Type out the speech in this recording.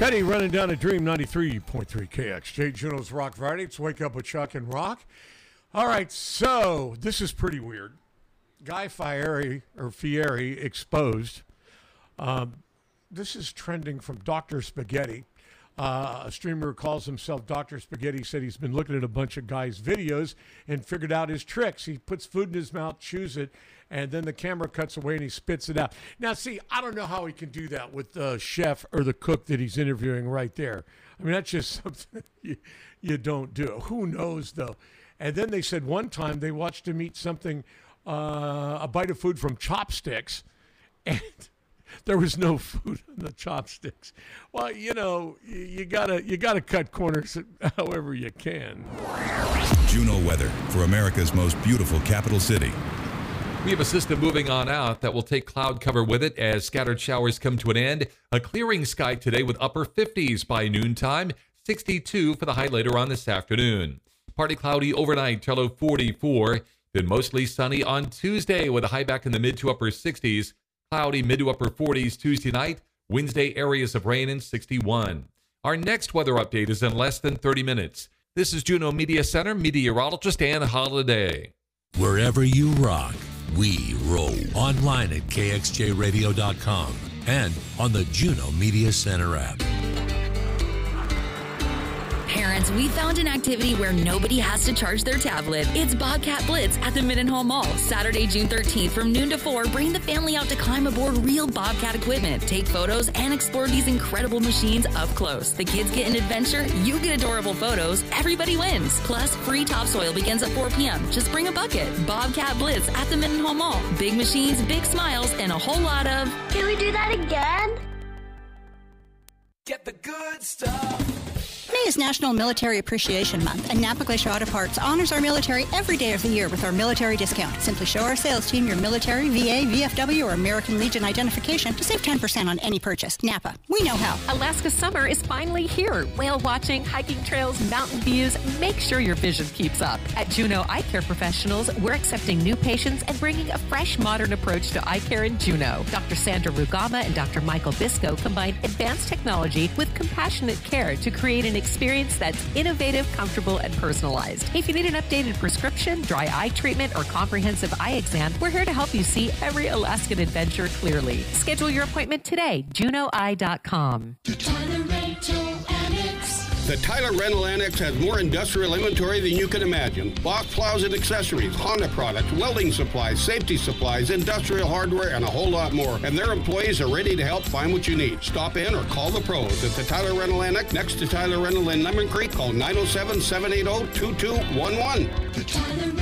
Petty running down a Dream 93.3 KXJ. Juno's Rock Friday. It's Wake Up with Chuck and Rock. All right, so this is pretty weird. Guy Fieri exposed. This is trending from Dr. Spaghetti. A streamer who calls himself Dr. Spaghetti said he's been looking at a bunch of guys' videos and figured out his tricks. He puts food in his mouth, chews it, and then the camera cuts away and he spits it out. Now, see, I don't know how he can do that with the chef or the cook that he's interviewing right there. I mean, that's just something you don't do. Who knows, though? And then they said one time they watched him eat something, a bite of food from chopsticks, and there was no food on the chopsticks. Well, you know, you gotta cut corners however you can. Juno weather for America's most beautiful capital city. We have a system moving on out that will take cloud cover with it as scattered showers come to an end. A clearing sky today with upper 50s by noontime, 62 for the high later on this afternoon. Partly cloudy overnight till 44, then mostly sunny on Tuesday with a high back in the mid to upper 60s. Cloudy mid to upper 40s Tuesday night. Wednesday, areas of rain and 61. Our next weather update is in less than 30 minutes. This is Juno Media Center meteorologist Ann Holiday. Wherever you rock, we roll. Online at kxjradio.com and on the Juno Media Center app. Parents, we found an activity where nobody has to charge their tablet. It's Bobcat Blitz at the Mendenhall Mall. Saturday, June 13th from noon to 4. Bring the family out to climb aboard real Bobcat equipment, take photos, and explore these incredible machines up close. The kids get an adventure, you get adorable photos, everybody wins. Plus, free topsoil begins at 4 p.m. Just bring a bucket. Bobcat Blitz at the Mendenhall Mall. Big machines, big smiles, and a whole lot of... Can we do that again? Get the good stuff. May is National Military Appreciation Month, and Napa Glacier Auto Parts honors our military every day of the year with our military discount. Simply show our sales team your military, VA, VFW, or American Legion identification to save 10% on any purchase. Napa, we know how. Alaska summer is finally here. Whale watching, hiking trails, mountain views. Make sure your vision keeps up. At Juno Eye Care Professionals, we're accepting new patients and bringing a fresh, modern approach to eye care in Juneau. Dr. Sandra Rugama and Dr. Michael Bisco combine advanced technology with compassionate care to create an experience that's innovative, comfortable, and personalized. If you need an updated prescription, dry eye treatment, or comprehensive eye exam, we're here to help you see every Alaskan adventure clearly. Schedule your appointment today, junoeye.com. The Tyler Rental Annex has more industrial inventory than you can imagine. Box plows and accessories, Honda products, welding supplies, safety supplies, industrial hardware, and a whole lot more. And their employees are ready to help find what you need. Stop in or call the pros at the Tyler Rental Annex next to Tyler Rental in Lemon Creek. Call 907-780-2211.